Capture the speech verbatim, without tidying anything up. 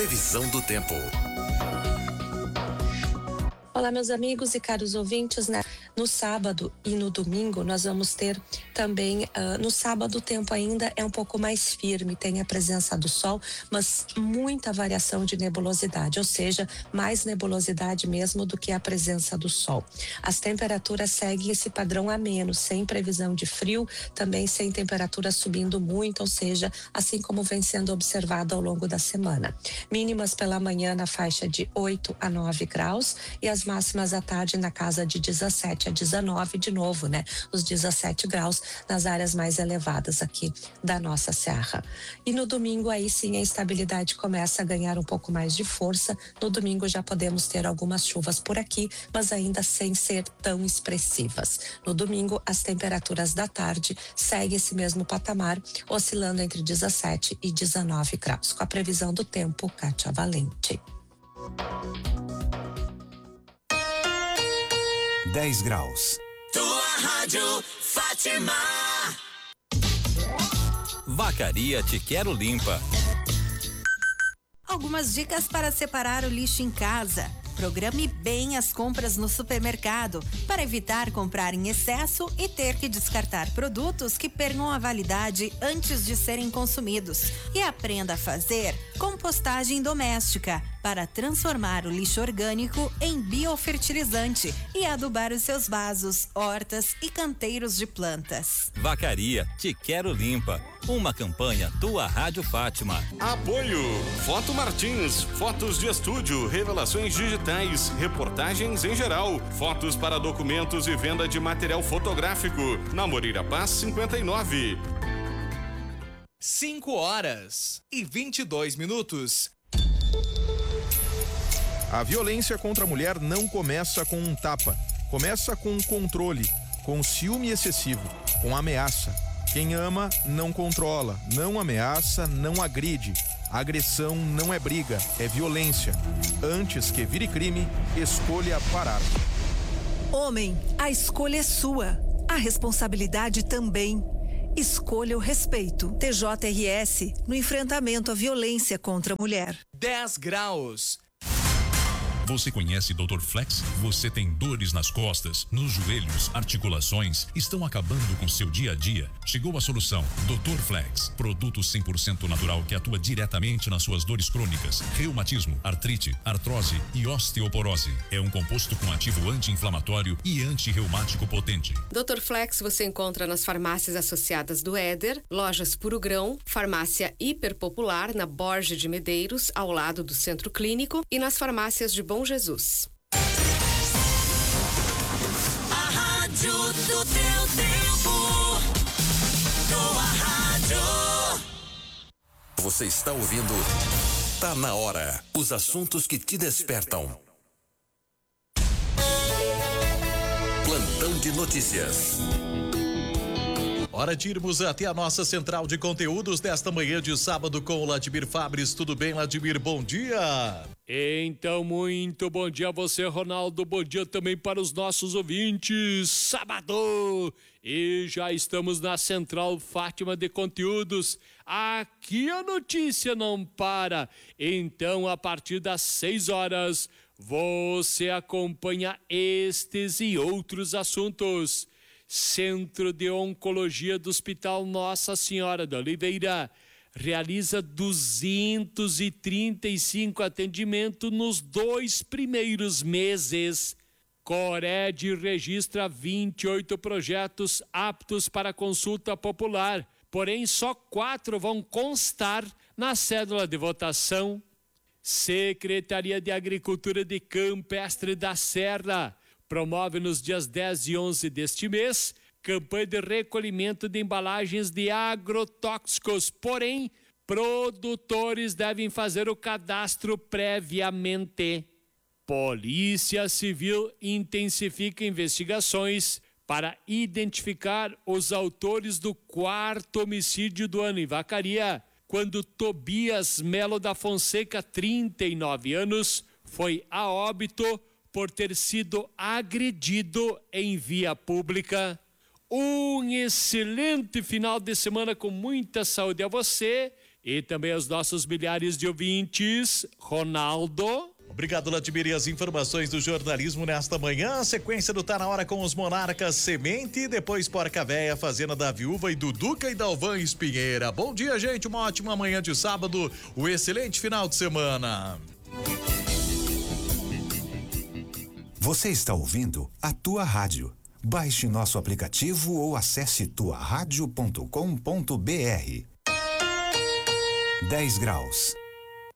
Previsão do tempo. Olá, meus amigos e caros ouvintes, né? No sábado e no domingo nós vamos ter também, uh, no sábado o tempo ainda é um pouco mais firme, tem a presença do sol, mas muita variação de nebulosidade, ou seja, mais nebulosidade mesmo do que a presença do sol. As temperaturas seguem esse padrão ameno, sem previsão de frio, também sem temperatura subindo muito, ou seja, assim como vem sendo observado ao longo da semana. Mínimas pela manhã na faixa de oito a nove graus e as máximas à tarde na casa de dezessete a dezenove, de novo, né? Os dezessete graus nas áreas mais elevadas aqui da nossa serra. E no domingo aí sim a instabilidade começa a ganhar um pouco mais de força. No domingo já podemos ter algumas chuvas por aqui, mas ainda sem ser tão expressivas. No domingo as temperaturas da tarde seguem esse mesmo patamar, oscilando entre dezessete e dezenove graus. Com a previsão do tempo, Kátia Valente. dez graus. Tua rádio Fátima. Vacaria Te Quero Limpa. Algumas dicas para separar o lixo em casa. Programe bem as compras no supermercado para evitar comprar em excesso e ter que descartar produtos que percam a validade antes de serem consumidos. E aprenda a fazer compostagem doméstica para transformar o lixo orgânico em biofertilizante e adubar os seus vasos, hortas e canteiros de plantas. Vacaria Te Quero Limpa. Uma campanha Tua Rádio Fátima. Apoio Foto Martins, fotos de estúdio, revelações digitais, reportagens em geral, fotos para documentos e venda de material fotográfico. Na Moreira Paz cinquenta e nove. cinco horas e vinte e dois minutos. A violência contra a mulher não começa com um tapa. Começa com um controle, com ciúme excessivo, com ameaça. Quem ama não controla, não ameaça, não agride. Agressão não é briga, é violência. Antes que vire crime, escolha parar. Homem, a escolha é sua. A responsabilidade também. Escolha o respeito. T J R S no enfrentamento à violência contra a mulher. dez graus. Você conhece doutor Flex? Você tem dores nas costas, nos joelhos, articulações, estão acabando com seu dia a dia? Chegou a solução. doutor Flex, produto cem por cento natural que atua diretamente nas suas dores crônicas, reumatismo, artrite, artrose e osteoporose. É um composto com ativo anti-inflamatório e anti-reumático potente. doutor Flex você encontra nas farmácias associadas do Éder, lojas Puro Grão, farmácia Hiper Popular na Borja de Medeiros, ao lado do Centro Clínico, e nas farmácias de Bom Jesus. A rádio do teu tempo. Tua rádio. Você está ouvindo Tá na Hora. Os assuntos que te despertam. Plantão de notícias. Hora de irmos até a nossa central de conteúdos desta manhã de sábado com o Ladimir Fabres. Tudo bem, Ladimir? Bom dia! Então, muito bom dia a você, Ronaldo. Bom dia também para os nossos ouvintes. Sábado! E já estamos na Central Fátima de Conteúdos. Aqui a notícia não para. Então, a partir das seis horas, você acompanha estes e outros assuntos. Centro de Oncologia do Hospital Nossa Senhora da Oliveira realiza duzentos e trinta e cinco atendimentos nos dois primeiros meses. Cored registra vinte e oito projetos aptos para consulta popular, porém só quatro vão constar na cédula de votação. Secretaria de Agricultura de Campestre da Serra promove nos dias dez e onze deste mês campanha de recolhimento de embalagens de agrotóxicos, porém, produtores devem fazer o cadastro previamente. Polícia Civil intensifica investigações para identificar os autores do quarto homicídio do ano em Vacaria, quando Tobias Melo da Fonseca, trinta e nove anos, foi a óbito por ter sido agredido em via pública. Um excelente final de semana com muita saúde a você E também aos nossos milhares de ouvintes, Ronaldo. Obrigado, Latimir, e as informações do jornalismo nesta manhã. A sequência do Tá na Hora com os Monarcas Semente, depois Porca Véia, Fazenda da Viúva e Duduca e Dalvan Espinheira. Bom dia, gente, uma ótima manhã de sábado, um excelente final de semana. Você está ouvindo a Tua Rádio. Baixe nosso aplicativo ou acesse tua rádio ponto com ponto br. dez graus.